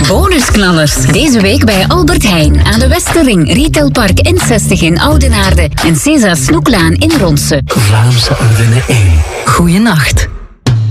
Bonusknallers. Deze week bij Albert Heijn aan de Westerring, Retailpark N60 in Oudenaarde en César Snoeklaan in Ronse. Vlaamse Ardennen 1. Goeienacht.